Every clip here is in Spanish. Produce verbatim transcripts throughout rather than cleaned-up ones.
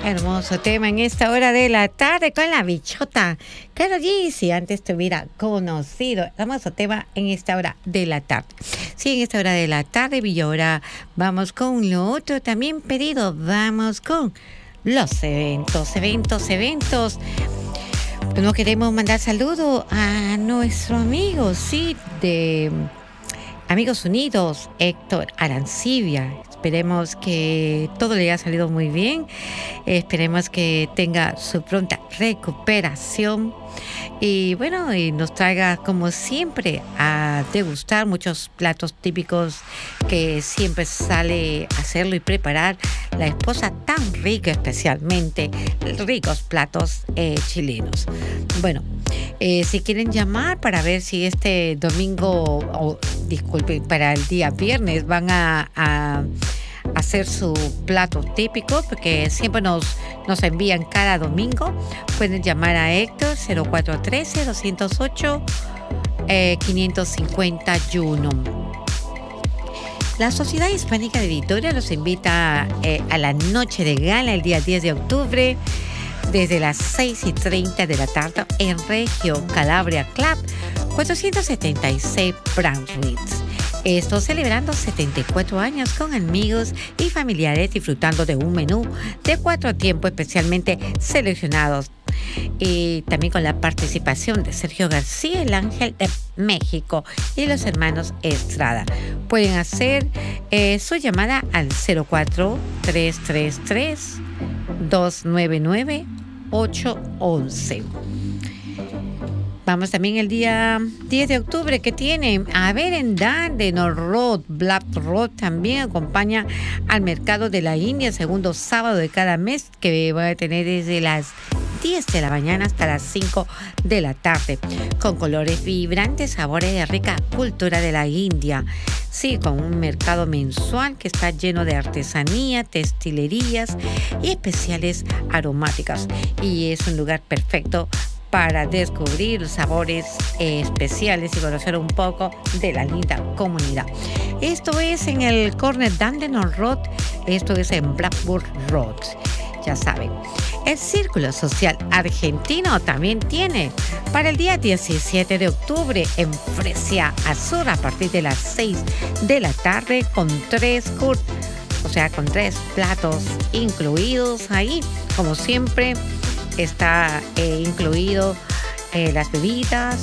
Hermoso tema en esta hora de la tarde con la bichota Karol G. Si antes te hubiera conocido, hermoso tema en esta hora de la tarde. Sí, en esta hora de la tarde, y ahora vamos con lo otro también pedido. Vamos con los eventos, eventos, eventos. No queremos mandar saludo a nuestro amigo, sí, de Amigos Unidos, Héctor Arancibia. Esperemos que todo le haya salido muy bien. Esperemos que tenga su pronta recuperación. Y bueno, y nos traiga como siempre a degustar muchos platos típicos que siempre sale a hacerlo y preparar la esposa tan rica, especialmente ricos platos eh, chilenos. Bueno, eh, si quieren llamar para ver si este domingo, o disculpen, para el día viernes van a, a hacer su plato típico, porque siempre nos, nos envían cada domingo, pueden llamar a Héctor cero cuatro uno tres, dos cero ocho, cinco cinco uno. La Sociedad Hispánica de Vitoria los invita eh, a la noche de gala el día diez de octubre desde las seis y treinta de la tarde en Regio Calabria Club cuatrocientos setenta y seis Brunswick. Esto celebrando setenta y cuatro años con amigos y familiares, disfrutando de un menú de cuatro tiempos especialmente seleccionados. Y también con la participación de Sergio García, el Ángel de México, y los hermanos Estrada. Pueden hacer eh, su llamada al cero cuatro tres tres tres, dos nueve nueve, ocho uno uno. Vamos también el día diez de octubre, que tiene a ver en Dandenong Road, Black Road también acompaña al mercado de la India, segundo sábado de cada mes, que va a tener desde las diez de la mañana hasta las cinco de la tarde, con colores vibrantes, sabores de rica cultura de la India. Sí, con un mercado mensual que está lleno de artesanía, textilerías y especiales aromáticas. Y es un lugar perfecto para descubrir los sabores eh, especiales y conocer un poco de la linda comunidad. Esto es en el corner Dandenong Road, esto es en Blackburn Road, ya saben. El Círculo Social Argentino también tiene para el día diecisiete de octubre en Fresia Azul a partir de las seis de la tarde con tres cur, o sea, con tres platos incluidos ahí, como siempre. Está eh, incluido eh, las bebidas,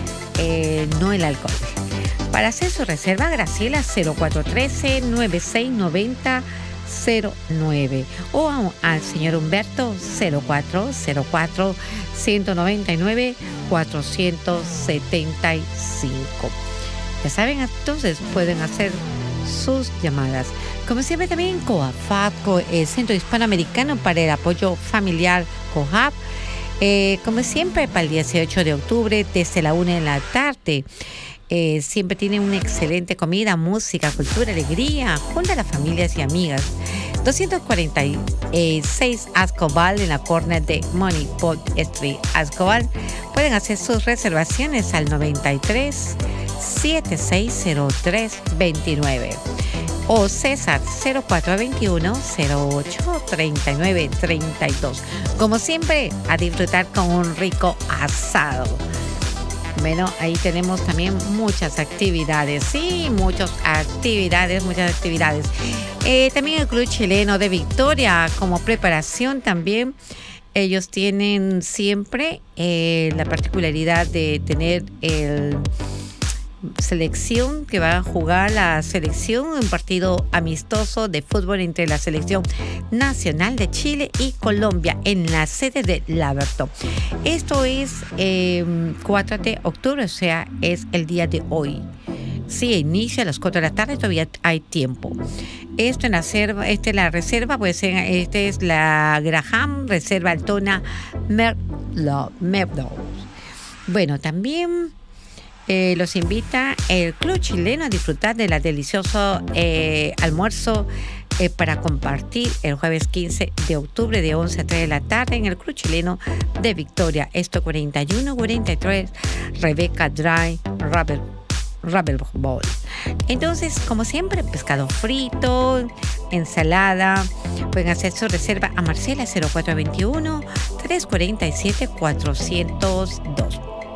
eh, no el alcohol. Para hacer su reserva, Graciela cero cuatro uno tres, nueve seis nueve cero cero nueve o a, al señor Humberto cero cuatro cero cuatro, uno nueve nueve, cuatro siete cinco. Ya saben, entonces pueden hacer sus llamadas. Como siempre, también COAFAP, el Centro Hispanoamericano para el Apoyo Familiar, COAFAP, eh, como siempre, para el dieciocho de octubre, desde la una de la tarde. Eh, siempre tiene una excelente comida, música, cultura, alegría, junto a las familias y amigas. doscientos cuarenta y seis Ascobal en la corner de Money Pot Street, Ascobal. Pueden hacer sus reservaciones al noventa y tres, setenta y seis cero tres veintinueve o César cero cuatro veintiuno, cero ocho treinta y nueve treinta y dos. Como siempre, a disfrutar con un rico asado. Bueno, ahí tenemos también muchas actividades, sí, muchas actividades, muchas actividades. Eh, también el Club Chileno de Victoria, como preparación también, ellos tienen siempre eh, la particularidad de tener el selección, que va a jugar la selección, un partido amistoso de fútbol entre la selección nacional de Chile y Colombia en la sede de Laverton. Esto es eh, cuatro de octubre, o sea, es el día de hoy. Sí, inicia a las cuatro de la tarde, todavía hay tiempo. Esto en la reserva, este es la reserva, pues este es la Graham Reserva Altona Merlo, Merlo. Bueno, también Eh, los invita el Club Chileno a disfrutar de la delicioso eh, almuerzo eh, para compartir el jueves quince de octubre de once a tres de la tarde en el Club Chileno de Victoria. Esto cuarenta y uno cuarenta y tres Rebecca Drive, Robert Rubber Bowl. Entonces, como siempre, pescado frito, ensalada. Pueden hacer su reserva a Marcela cero cuatro dos uno, tres cuatro siete, cuatro cero dos.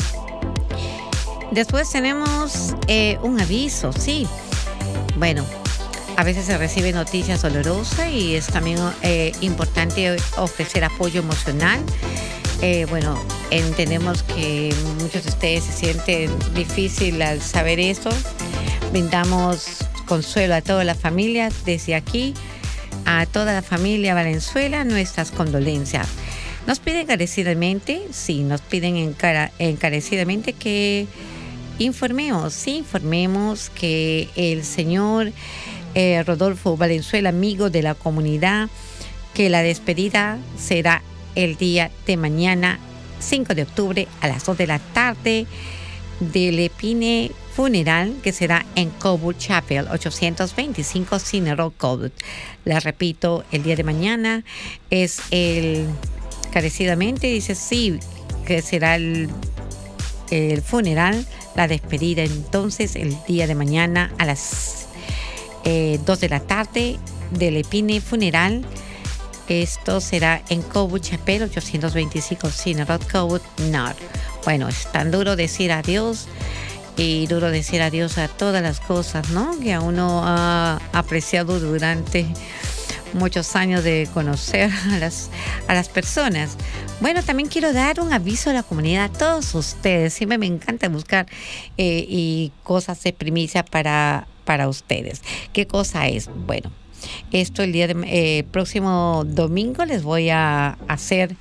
Después tenemos eh, un aviso, sí. Bueno, a veces se recibe noticias dolorosas y es también eh, importante ofrecer apoyo emocional. Eh, bueno, entendemos que muchos de ustedes se sienten difícil al saber eso. Brindamos consuelo a toda la familia desde aquí, a toda la familia Valenzuela, nuestras condolencias. Nos piden encarecidamente, sí, nos piden encara, encarecidamente que informemos, sí, informemos que el señor eh, Rodolfo Valenzuela, amigo de la comunidad, que la despedida será el día de mañana, cinco de octubre, a las dos de la tarde, del Epine Funeral, que será en Coburg Chapel, ochocientos veinticinco Cine Road, Coburg. Les repito, el día de mañana es el, carecidamente, dice sí, que será el, el funeral, la despedida, entonces, el día de mañana a las eh, dos de la tarde, del Epine Funeral. Esto será en Coburg Chapel, ochocientos veinticinco Cine Road, Coburg North. Bueno, es tan duro decir adiós y duro decir adiós a todas las cosas, ¿no?, que a uno ha apreciado durante muchos años de conocer a las, a las personas. Bueno, también quiero dar un aviso a la comunidad, a todos ustedes. Siempre me encanta buscar eh, y cosas de primicia para, para ustedes. ¿Qué cosa es? Bueno, esto el día de eh, próximo domingo les voy a hacer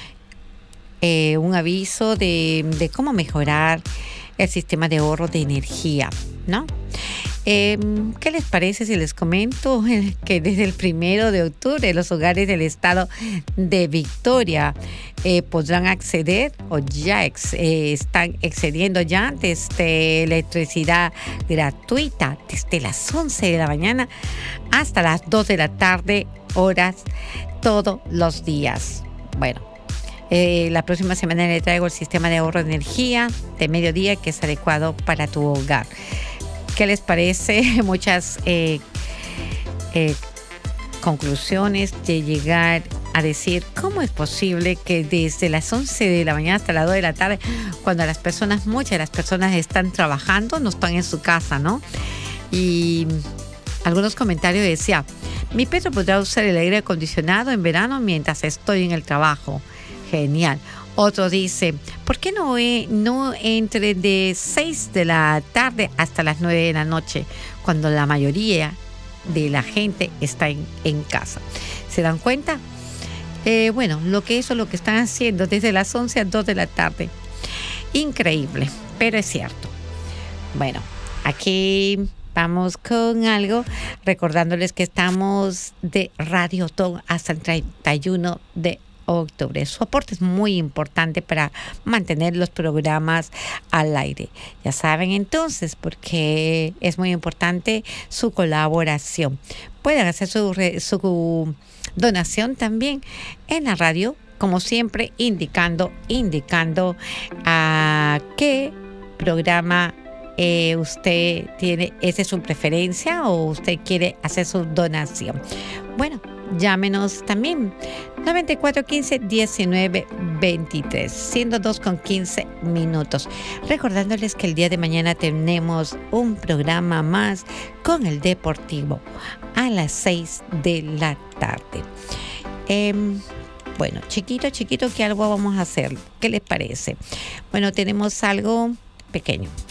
eh, un aviso de, de cómo mejorar el sistema de ahorro de energía, ¿no? Eh, ¿Qué les parece si les comento que desde el primero de octubre los hogares del estado de Victoria eh, podrán acceder o ya ex, eh, están excediendo ya desde electricidad gratuita desde las once de la mañana hasta las dos de la tarde, horas todos los días? Bueno, Eh, la próxima semana le traigo el sistema de ahorro de energía de mediodía que es adecuado para tu hogar. ¿Qué les parece? Muchas eh, eh, conclusiones de llegar a decir cómo es posible que desde las once de la mañana hasta las dos de la tarde, cuando las personas, muchas de las personas están trabajando, no están en su casa, ¿no? Y algunos comentarios decían, mi perro podrá usar el aire acondicionado en verano mientras estoy en el trabajo. Genial. Otro dice, ¿por qué no, eh, no entre de seis de la tarde hasta las nueve de la noche, cuando la mayoría de la gente está en, en casa? ¿Se dan cuenta? Eh, bueno, lo que eso es lo que están haciendo desde las once a dos de la tarde. Increíble, pero es cierto. Bueno, aquí vamos con algo, recordándoles que estamos de Radiotón hasta el treinta y uno de octubre. Su aporte es muy importante para mantener los programas al aire. Ya saben entonces, porque es muy importante su colaboración. Pueden hacer su, su donación también en la radio, como siempre, indicando, indicando a qué programa eh, usted tiene, esa es su preferencia o usted quiere hacer su donación. Bueno, llámenos también noventa y cuatro quince diecinueve veintitrés, siendo dos con quince minutos. Recordándoles que el día de mañana tenemos un programa más con el Deportivo a las seis de la tarde. Eh, bueno, chiquito, chiquito, que algo vamos a hacer. ¿Qué les parece? Bueno, tenemos algo pequeño.